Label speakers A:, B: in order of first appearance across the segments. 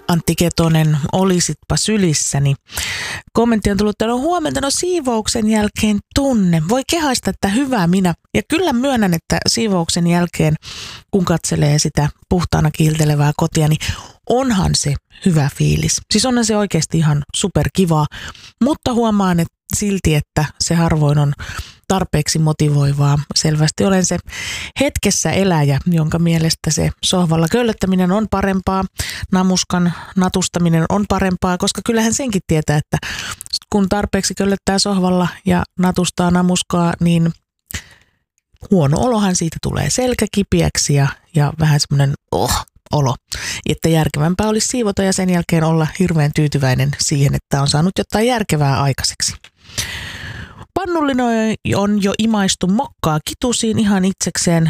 A: Antti Ketonen, olisitpa sylissäni. Kommentti on tullut, että huomenta, siivouksen jälkeen tunne. Voi kehaista, että hyvä minä. Ja kyllä myönnän, että siivouksen jälkeen, kun katselee sitä puhtaana kiiltelevää kotia, niin onhan se hyvä fiilis. Siis onhan se oikeasti ihan superkivaa, mutta huomaan että silti, että se harvoin on tarpeeksi motivoivaa. Selvästi olen se hetkessä eläjä, jonka mielestä se sohvalla köllöttäminen on parempaa, namuskan natustaminen on parempaa, koska kyllähän senkin tietää, että kun tarpeeksi köllöttää sohvalla ja natustaa namuskaa, niin huono olohan siitä tulee selkäkipiäksi ja vähän semmoinen olo. Että järkevämpää olisi siivota ja sen jälkeen olla hirveän tyytyväinen siihen, että on saanut jotain järkevää aikaiseksi. Pannullinen on jo imaistu mokkaa kitusiin ihan itsekseen.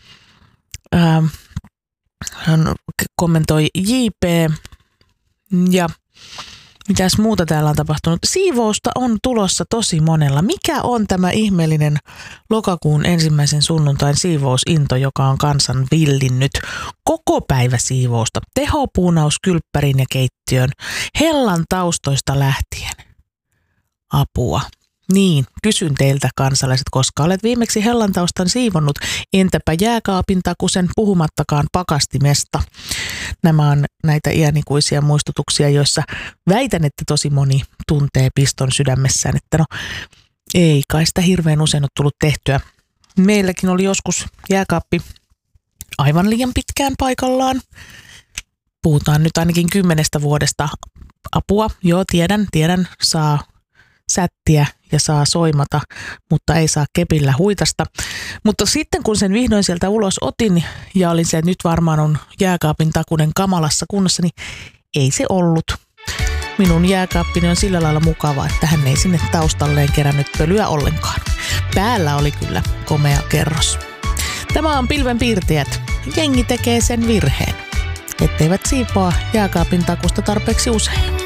A: Hän kommentoi JP. Ja mitäs muuta täällä on tapahtunut? Siivousta on tulossa tosi monella. Mikä on tämä ihmeellinen lokakuun 1. sunnuntain siivousinto, joka on kansan villinnyt? Koko päivä siivousta. Tehopuunaus kylppärin ja keittiön. Hellan taustoista lähtien. Apua. Niin, kysyn teiltä kansalaiset, koska olet viimeksi hellantaustan siivonnut, entäpä jääkaapin takusen puhumattakaan pakastimesta. Nämä on näitä iänikuisia muistutuksia, joissa väitän, että tosi moni tuntee piston sydämessään, että ei kai sitä hirveän usein ole tullut tehtyä. Meilläkin oli joskus jääkaappi aivan liian pitkään paikallaan. Puhutaan nyt ainakin 10 vuodesta. Apua, joo tiedän, saa sättiä ja saa soimata, mutta ei saa kepillä huitasta. Mutta sitten kun sen vihdoin sieltä ulos otin ja olin se, että nyt varmaan on jääkaapin takunen kamalassa kunnossa, niin ei se ollut. Minun jääkaappini on sillä lailla mukava, että hän ei sinne taustalleen kerännyt pölyä ollenkaan. Päällä oli kyllä komea kerros. Tämä on Pilvenpiirtäjät. Jengi tekee sen virheen, etteivät siipoa jääkaapin takusta tarpeeksi usein.